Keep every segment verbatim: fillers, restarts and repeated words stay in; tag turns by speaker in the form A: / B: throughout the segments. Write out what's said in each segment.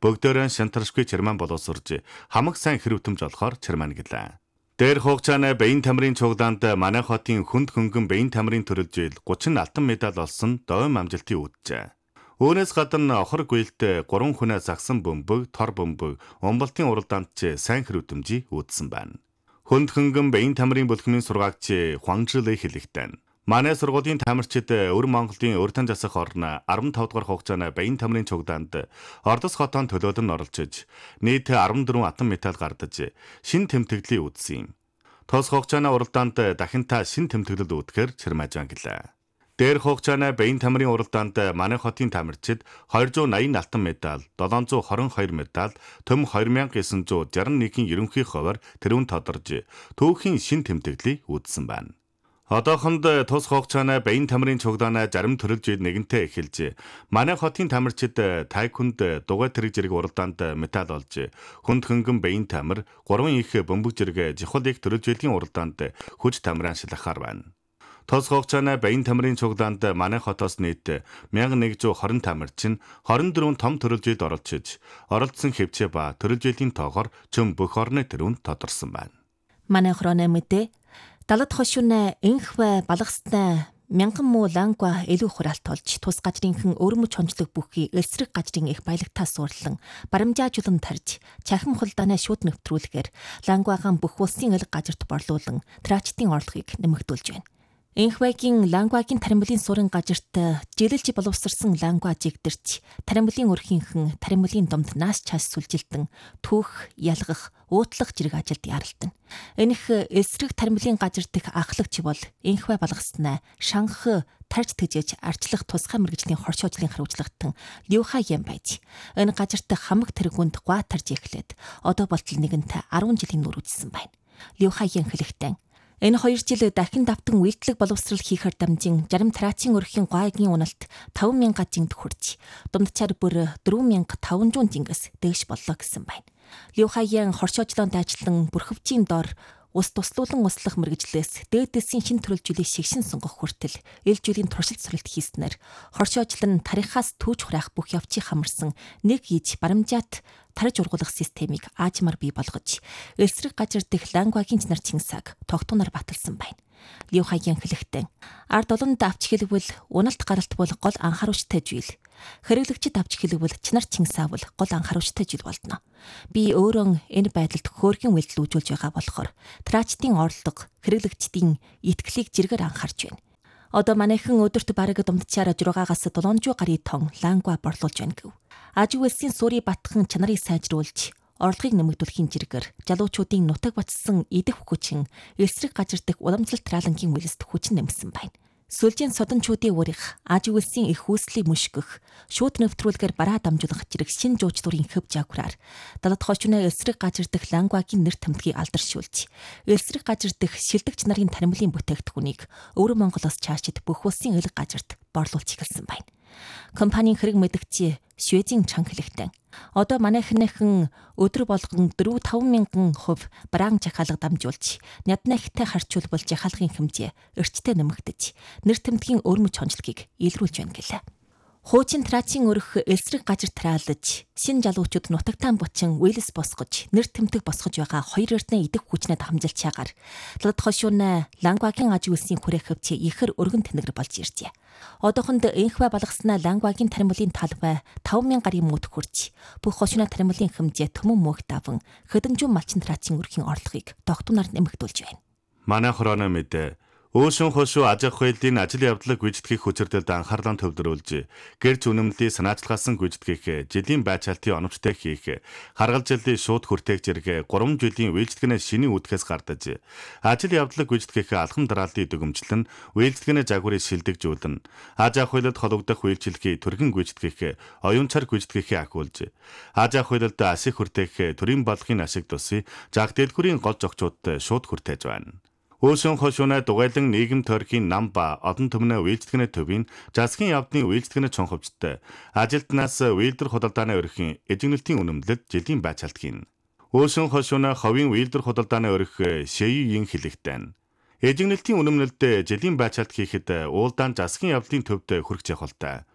A: бүгдээрээ шантаршгүй чирман боловсрж хамаг сайн хэрвтэмж олохоор чирман гэлээ. Дээр хугацааны биеийн тамирын цугдаанд манай хотын хүнд хөнгөн биеийн тамирын төрөлжил гучин алтан медаль олсон довин амжилтыг үүджээ. Үүнээс гадна охор гүйлтэй гурван хүнээ загсан бөмбөг, тор бөмбөг, умбалтын уралдаанд ч сайн хэрвтэмжийг үүдсэн байна. Хүнд хөнгөн биеийн тамирын бүлхмийн сургаагч Хуанжлэ хэлэхдээ манай сургуулийн тамирчид өвөр Монголын урьдчилан засах орн арван тавд дугаар хугацааны биеийн тамирын цугдаанд Ордос хотын төлөөлөн оролцож нийт арван дөрвөн алтан медаль гардаж шин тэмдэглэлийг үүдсэн юм. Тус хугацааны уралдаанд дахинтаа шин тэмдэглэл үүдгээр чирмаажан гэлээ. Дээр хугацааны биеийн тамирын уралдаанд манай хотын тамирчид хоёр зуун наян алтан медаль, долоон зуун хорин хоёр медаль, төм хоёр мянга эсэн зуун жарган нэгэн ерөнхий хувиар тэрүүн тодорж түүхийн шин тэмдэглэлийг үүдсэн байна. Одоохонд тус хугацааны биеийн тамирын цугдааны зарим төрөлжид нэгэнтээ эхэлж, манай хотын тамирчид тайкунд дугуй тэрэг зэрэг уралдаанд медаль олж, хүнд хөнгөн биеийн тамир, гурван их бөмбөг зэрэг жихол их төрөлжилийн уралдаанд хүч тамиран шилахаар байна. Тус хугацааны биеийн тамирын цугдаанд манай хотоос нийт мянга нэг зуун хорин тамирчин хорин дөрвөн том төрөлжид оролцож, оролцсон хэвчээ ба төрөлжилийн тоогоор чөм бүх орны тэрүүн тодорсон байна.
B: Манай хороны мэдээ далд хошууны энхвэ балгастай мянган муу лангва илүү хураалт олж тус гажрынхан өрмөч хонжлог бүхий элсрэг гажрын их баялагтаа суурлан барамжаажуулан тарж чахим хулдаанаа шууд нэвтрүүлэхээр лангвагаан бүх улсын элэг гажирт борлуулан трачтын орлогыг нэмэгдүүлж байна. Энхвэгийн лангвагийн таримблын суурин гажирт жилэлж боловсрсан лангва жигдэрч таримблын өрхийнхэн таримблын домд наас чаас сүлжилтэн түүх ялгах уутлах зэрэг ажилд яралтана. Энэх элсрэг таримблын гажирт их ахлагч бол энхвэ балгаснаа шанх тарж тэжээж арчлах тусгай мэргэжлийн хоршоожлын хариуцлагатан Люхаен байж. Энэ гажирт хамаг тэргүнд гуа тарж эхлээд одоо болтол нэгэнтээ арван жилийн нүр үзсэн байна. Люхаен хэлэхдээ энэ хоёр жил дахин давтан үйлчлэг боловсрал хийхээр дамжин жарим трачийн өрхийн гуайгийн уналт таван мянга жингд хүрч дундчаар бүр дөрвөн мянга таван зуун жингээс дээш боллоо гэсэн байна. Люхаен хоршоожлоонд ажиллан бүрхөвчийн дор ус туслуулан услах мэргэжлээс дээдэсийн шин төрөлжүүлэх шигшин сонгох хүртэл ил жилийн туршилт суралт хийснээр хоршоожлон тарихаас түүж хураах бүх явцыг хамарсан нэг ийж барамжаат тарж ургуулах системийг аажмаар бий болгож элсрэг гажир дэх лангвагийн нар чинсаг тогтунаар баталсан байна. Люхаен хэлэхдээ ард олонд авч хэлбэл уналт гаралт бол гол анхааруулжтай жийл. Хэрэглэгчид авч хэлбэл чинар чинсаавал гол анхааруулжтай жил болно. Би өөрөө энэ байдалд хөөргийн үйлдэл үзүүлж байгаа болохоор трачтын орлого хэрэглэгчдийн итгэлийг зэрэгээр анхаарч байна. Одоо манайхан өдөрт бараг дундчаар жургаагаас долоон зуун гаруй тонн лангва борлуулж байна гэв. Аж үйлсийн суурийг батхан чанарыг сайжруулж орлогыг нэмэгдүүлэхийн зэрэгээр жалуучуудын нутаг батсан идэх хүчин элсрэг гажирдах уламжлалт траалангийн үйлсд хүчин нэмсэн байна. Сүлжийн содончуудын урих, аж үйлсийн их үүслийг мөшгөх, шууд нэвтрүүлгээр бараа дамжуулах зэрэг шин жуулчлалын хөв жагвраар далд хошууны элсрэг гажирдах лангвагийн нэр тэмдгийг алдаршуулж, элсрэг гажирдах шилдэгч нарын таримблын бүтээгдэхүүнийг өвөр Монголоос чаашид бүх улсын элэг гажирт борлуулж эхэлсэн байна. Компанийн хэрэг мэдгчи Шведийн чанга хэлэхдээ одоо манайхныхан өдөр болгон дөрвөн таван мянган хувь бараан жахаалга дамжуулж няднахтай харьцуулбал жахаалгын хэмжээ эрчтэй нэмэгдэж нэр тэмдгийн өрмөч хонжлогийг илрүүлж байна гэлээ. Хуучин трачийн өрх элсрэг гажир траалж, шин жалуучууд нутагтаан бучин үйлс босгож, нэр тэмдэг босгож байгаа хоёр эрдэнэ идэх хүчнэд хамжилчаагаар далд хошууны лангвагийн аж үйлсийн хүрээх хөвчээ ихэр өргөн тэнэгэр болж иржээ. Одоохонд энхвэ балгаснаа лангвагийн таримблын талбай таван мянга гаруй мөт хүрч, бүх хошууны таримблын хэмжээ төмөн мөнх даван хэдэн зуун малчин трачийн өрхийн орлогыг тогтунаар нэмэгдүүлж байна.
A: Манай хороны мэдээ Өөшөн хошуу аж ахуй хэлтийн ажил явдлыг гүйцэтгэх хүчирдэлд анхаарлаа төвлөрүүлж, гэрч үнэмлэлийг санаачлагсан гүйцэтгэх, жилийн байцаалтын оновчтой хийх, харгал жилийн шууд хүртээх зэрэг гурван жилийн үйлчлэгнээ шинийн үүдхээс гардаж, ажил явдлыг гүйцэтгэх алхам дараалтын дүгнэмжлэн, үйлчлэгнээ загварыг шилдэгжүүлэн, аж ахуйлалд хологдох үйлчлэгийг түргэн гүйцэтгэх, оюунчаар гүйцэтгэхийг ахиулж, аж ахуйлалд ашиг хүртээх төрийн балгын ашиг тусыг жаг дэлгүүрийн гол зохицуудад шууд хүртээж байна. Өөшөн хошууны дугайлан нийгэм тойрхийн нам ба одон төмнө үйлчлэгний төвийн засгийн явдлын үйлчлэгний чонховчтой ажилтнаас үйлдвэр худалдааны өрхийн эжигнэлтийн үнэмлэлд жилийн байцаалт хийн. Өөшөн хошууны ховын үйлдвэр худалдааны өрх Шэйийн хэлэхдээ эжигнэлтийн үнэмлэлд жилийн байцаалт хийхэд уулдаан засгийн явдлын төвд хүрэх жахалтай.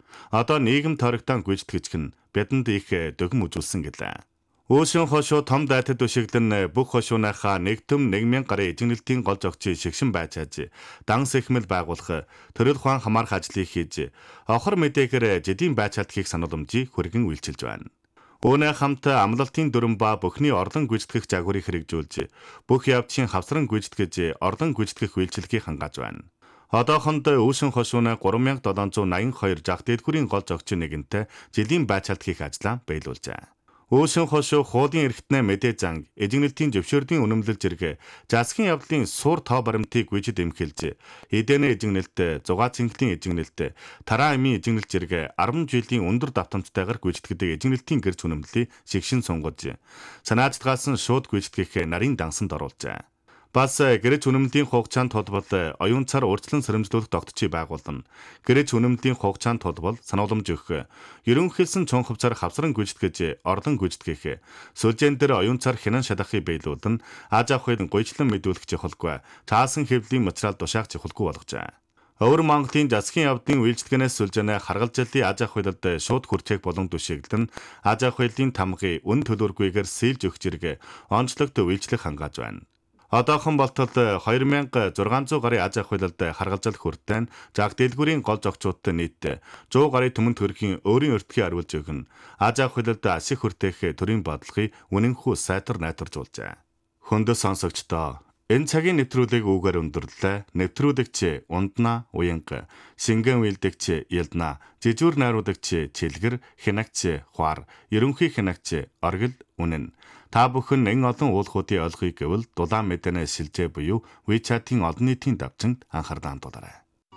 A: Одоо нийгэм тойрогтон гүйцэтгэгч нь бидэнд их дөгм үзүүлсэн гэлээ. Өөшин хошуу том дайтад өшиглэн бүх хошуунайхаа нэг төм нэг мянган гарын эзэгнэлтийн гол зогчийг шигшин байж чаж данс эхмэл байгуулах төрөл ухаан хамаарх ажлыг хийж охор мэдээгээр жидийн байж чадхийг санууламжийг хүргэн үйлчилж байна. Үүнээ хамт амлалтын дүрэн ба бүхний орлон гүйцэтгэх загварыг хэрэгжүүлж бүх явцын хавсран гүйцэтгэж орлон гүйцэтгэх үйлчилгээг хангааж байна. Одоохонд өөшин хошуунай гурван мянга долоон зуун наян хоёр жах дэлгүүрийн гол зогч нэгэнтэй жилийн байж чадхийг ажлаа биелүүлжээ. Өөшин хошуу хуулийн эрхтнээ мэдээ занг, эзэгнэлтийн зөвшөөрлийн үнэмлэл зэрэг засгийн явдлын суур тоо баримтыг гүйцэд эмхэлж, эдэнэ эзэгнэлт, зугаа цэнхлийн эзэгнэлт, тараа эмийн эзэгнэлт зэрэг арван жилийн өндөр давтамжтайгаар гүйцэтгэдэг эзэгнэлтийн гэрч үнэмлэлийг шигшин сунгаж, санаачдгаас нь шууд гүйцэтгэх нарийн дансанд оруулжээ. Бас гэрэж үнэмлийн хугацаанд тодбол оюун цар урьдчилан сэрэмжлүүлэх тогтчийг байгуулна. Гэрэж үнэмлийн хугацаанд тодбол санууламж өгөх, ерөнхийлсөн чон хувцаар хавсран гүйцэтгэж, орлон гүйцэтгэх, сүлжээн дээр оюун цар хянан шалгахыг биелүүлэн, аж ахуйн гүйцэлэн мэдүүлэх чухалгүй, цаасан хэвлийн материал тушаах чухалгүй болгожээ. Өвөр Монголын засгийн явдлын үйлчлэгнээс сүлжээнэ харгалзалын аж ахуйлд шууд хүрчээх болон түшиглэн, аж ахуйлын тамгыг үн төлбөргүйгээр сэлж өгч зэрэг онцлогт үйлчлэх хангааж байна. Одоохон болтол хоёр мянга зургаан зуун гарын аж ахуйлд харгалзал хүртэн жаг дэлгүүрийн гол зогчуудад нийт зуун гарын түмэн төрхийн өөрийн өртгий ариулж өгнө. Аж ахуйлд асих хүртээх төрийн бодлогыг үнэнхүү сайтар найдваржуулжээ. Хөндөс сонсогчдоо энэ цагийн нэвтрүүлгийг үгээр өндөрлөө. Нэвтрүүлэгч Ундна Уянга, шингэн үйлдэгч Ялна, жижүүр найруулагч Чилгэр, хянагч Хуар, ерөнхий хянагч Оргил Үнэн. Та бүхэн энэ олон уулхуудын ойлгохыг гэвэл дулаан мэдэнэ шилжээ буюу WeChat-ийн олон нийтийн давчинд анхаарлаа хандуулаарай.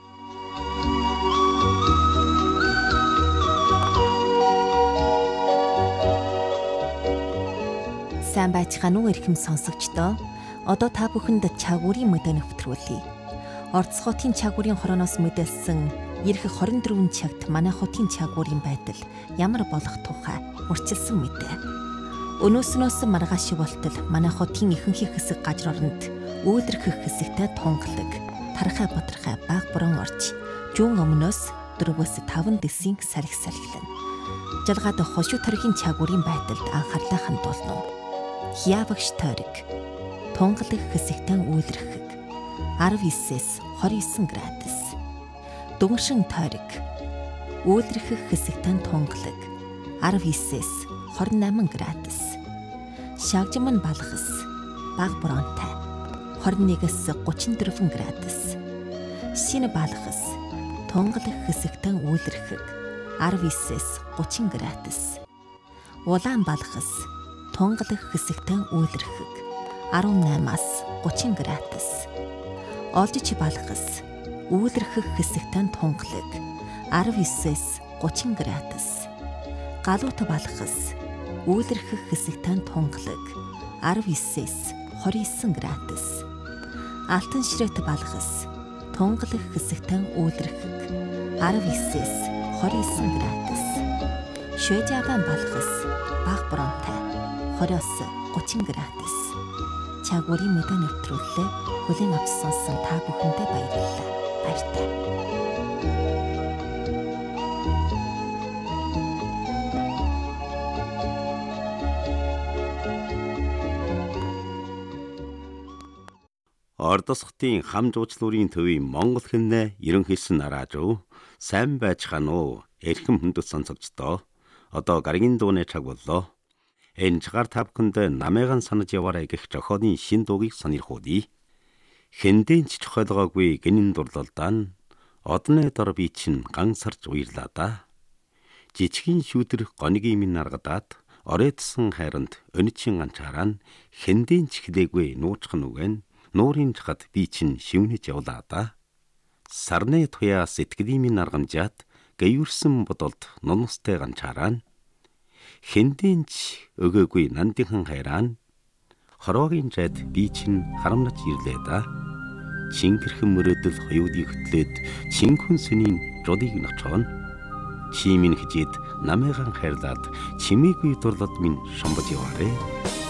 B: Сайн байцгаана уу эрхэм сонсогчдоо. Одоо та бүхэнд чагуурийн мэдээ нэвтрүүлье. Орос хотын чагуурийн хорооноос мэдээлсэн ирэх хорин дөрвөн цагт манай хотын чагуурийн байдал ямар болох тухай урьдчилсан мэдээ. Өнөөснөөс маргааш болтол манай хотын ихэнхий хэсэг газар оронд өөдрөх хэсэгтэй тунгалаг, тархай бодрохай баг борон орж, жуун өмнөөс дөрвөөс таван дэсийн сарих сархилна. Жалгаад хошуу тархийн чагуурийн байдалд анхаарлаа хандуулна. Хявагш тойрог, тунгалаг хэсэгтэй өөдрөхөг арав девятээс двадцать девять градус. Дүншин тойрог, өөдрөх хэсэгтэй тунгалаг арав девятээс двадцать восемь градус. Шагжман балгас баг боронтой двадцать однээс тридцать четыре градус. Шинэ балгас тунгалаг хэсэгтэн үүлэрхэг арав девятээс тридцать градус. Улаан балгас тунгалаг хэсэгтэн үүлэрхэг арав восемнаас тридцать градус. Олжич балгас үүлэрхэг хэсэгтэн тунгалаг арав девятээс тридцать градус. Галуут балгас үүлэрхэг хэсэгтэн тунгалаг арав девятээс двадцать девять градус. Алтан ширээт балгас тунгалаг хэсэгтэн үүлэрхэг арав девятээс двадцать девять градус. Швейжаван балгас баг боронтой двадцать-оос тридцать градус. Чагуурийн мэдээ нэвтрүүлэлээ хүлээн авч сонссон та бүхэндээ баярлалаа. Баяртай.
C: Ордос хотын хам жуучлуурын төвийн Монгол хэмнээ ерөнхийсэн нарааж уу сайн байцгаана уу эрхэм хүндэт сонсогчдоо одоо гарагийн дууны цаг боллоо. Энэ цагаар та бүхэнд намайган санаж яваарай гэх зохиолын шин дуугийг сонирхуулъя. Хэндэн ч чухалгаагүй гинэн дурлалдаа одны дор би чинь гансарж уйрлаа да. Жичгийн шүүдэр гонигийн минь наргадаад оройтсон хайранд өнөчийн анчаараа хэндэн ч хэлээгүй нуучхан үгэн нуурын чахад би чинь шивнэж явлаа да. Сарны туяа сэтгэлийн минь аргамжаад гээвэрсэн бодолд нунустай ганчаараа хэндэн ч өгөөгүй нандинхан хайраан хороогийн жад би чинь харамнаж ирлээ да. Чингэрхэн мөрөдөл хоёудыг хөтлөөд чинхэн сүнийн жодыг ночоон чимийн хижид намайган хайрлаад чимээгүй дурлал минь шомбож яваарэ.